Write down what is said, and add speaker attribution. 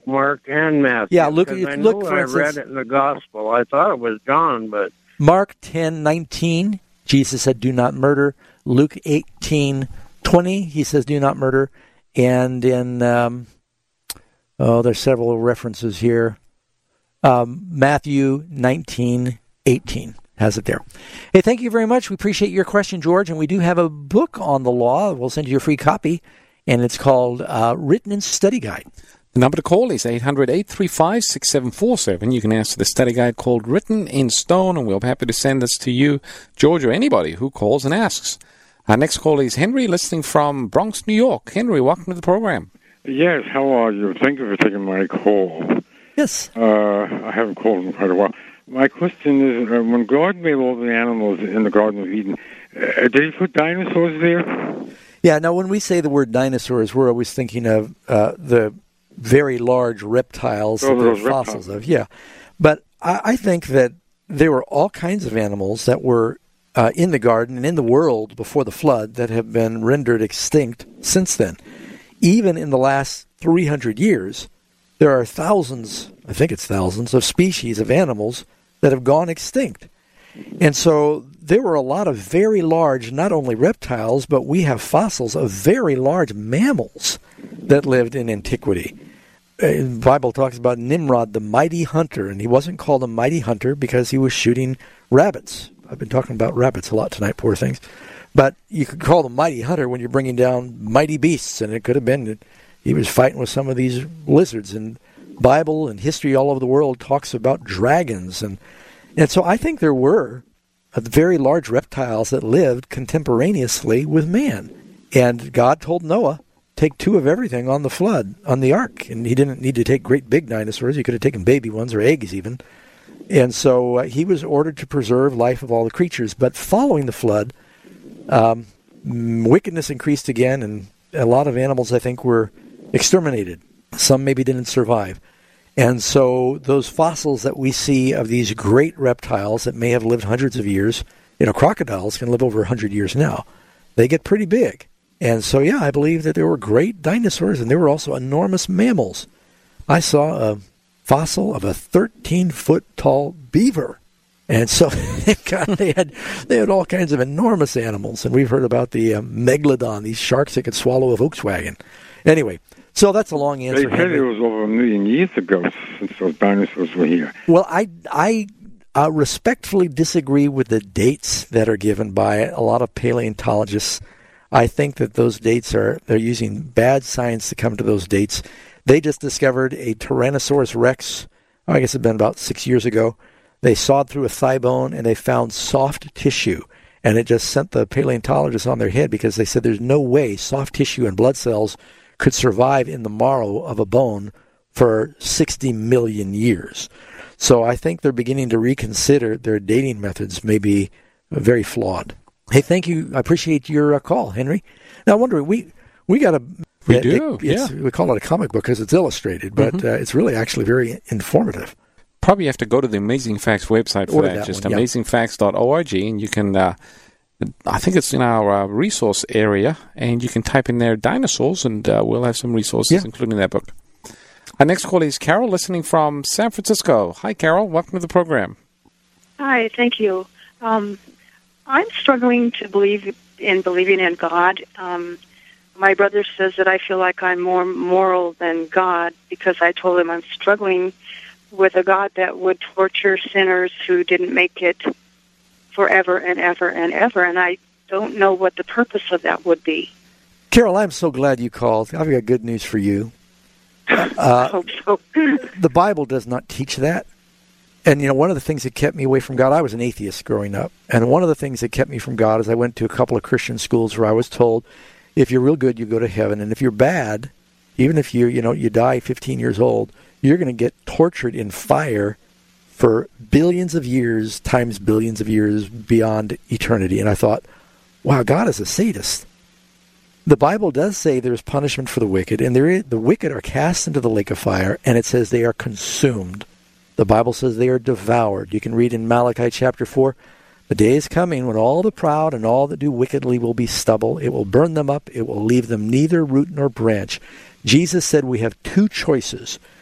Speaker 1: Mark, and Matthew.
Speaker 2: Yeah, Luke.
Speaker 1: I
Speaker 2: Look,
Speaker 1: know
Speaker 2: for
Speaker 1: I
Speaker 2: instance,
Speaker 1: read it in the Gospel. I thought it was John, but
Speaker 2: Mark 10:19, Jesus said, "Do not murder." Luke 18:20, he says, "Do not murder." And in there's several references here. Matthew 19:18 has it there. Hey, thank you very much. We appreciate your question, George. And we do have a book on the law. We'll send you a free copy, and it's called Written in Study Guide.
Speaker 3: The number to call is 800-835-6747. You can answer the study guide called Written in Stone, and we'll be happy to send this to you, George, or anybody who calls and asks. Our next call is Henry, listening from Bronx, New York. Henry, welcome to the program.
Speaker 4: Yes, how are you? Thank you for taking my call.
Speaker 2: Yes.
Speaker 4: I haven't called in quite a while. My question is, when God made all the animals in the Garden of Eden, did he put dinosaurs there?
Speaker 2: Yeah, now when we say the word dinosaurs, we're always thinking of the very large reptiles that there are fossils of. Yeah, but I think that there were all kinds of animals that were in the garden and in the world before the flood that have been rendered extinct since then. Even in the last 300 years, there are thousands, I think it's thousands, of species of animals that have gone extinct. And so there were a lot of very large, not only reptiles, but we have fossils of very large mammals that lived in antiquity. The Bible talks about Nimrod, the mighty hunter, and he wasn't called a mighty hunter because he was shooting rabbits. I've been talking about rabbits a lot tonight, poor things. But you could call them mighty hunter when you're bringing down mighty beasts, and it could have been that he was fighting with some of these lizards. And Bible and history all over the world talks about dragons. And so I think there were very large reptiles that lived contemporaneously with man. And God told Noah, take 2 of everything on the flood, on the ark. And he didn't need to take great big dinosaurs. He could have taken baby ones or eggs even. And so he was ordered to preserve life of all the creatures. But following the flood, wickedness increased again, and a lot of animals, I think, were exterminated. Some maybe didn't survive. And so those fossils that we see of these great reptiles that may have lived hundreds of years, crocodiles can live over 100 years now. They get pretty big. And so, yeah, I believe that there were great dinosaurs, and there were also enormous mammals. I saw a fossil of a 13-foot-tall beaver. And so they had all kinds of enormous animals. And we've heard about the megalodon, these sharks that could swallow a Volkswagen. Anyway, so that's a long answer.
Speaker 4: They said it was over 1 million years ago since those dinosaurs were here.
Speaker 2: Well, I respectfully disagree with the dates that are given by a lot of paleontologists. I think that those dates they're using bad science to come to those dates. They just discovered a Tyrannosaurus rex, I guess it had been about 6 years ago. They sawed through a thigh bone, and they found soft tissue. And it just sent the paleontologists on their head because they said there's no way soft tissue and blood cells could survive in the marrow of a bone for 60 million years. So I think they're beginning to reconsider their dating methods may be very flawed. Hey, thank you. I appreciate your call, Henry. Now, I'm wondering, we got a...
Speaker 3: We do, yeah.
Speaker 2: We call it a comic book because it's illustrated, but it's really actually very informative.
Speaker 3: Probably have to go to the Amazing Facts website for that. Just amazingfacts.org, and you can, I think it's in our resource area, and you can type in there dinosaurs, and we'll have some resources, including that book. Our next call is Carol, listening from San Francisco. Hi, Carol. Welcome to the program.
Speaker 5: Hi, thank you. I'm struggling to believing in God. My brother says that I feel like I'm more moral than God because I told him I'm struggling with a God that would torture sinners who didn't make it forever and ever and ever, and I don't know what the purpose of that would be.
Speaker 2: Carol, I'm so glad you called. I've got good news for you.
Speaker 5: I hope so.
Speaker 2: The Bible does not teach that. And, one of the things that kept me away from God, I was an atheist growing up, and one of the things that kept me from God is I went to a couple of Christian schools where I was told, if you're real good, you go to heaven, and if you're bad, even if you die 15 years old, you're going to get tortured in fire for billions of years times billions of years beyond eternity. And I thought, wow, God is a sadist. The Bible does say there's punishment for the wicked, and the wicked are cast into the lake of fire, and it says they are consumed. The Bible says they are devoured. You can read in Malachi chapter 4, the day is coming when all the proud and all that do wickedly will be stubble. It will burn them up. It will leave them neither root nor branch. Jesus said we have two choices.